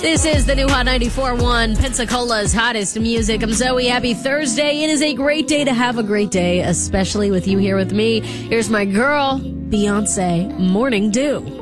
This is the new Hot 94.1, Pensacola's hottest music. I'm Zoe. Happy Thursday. It is a great day to have a great day, especially with you here with me. Here's my girl, Beyonce, Morning Dew.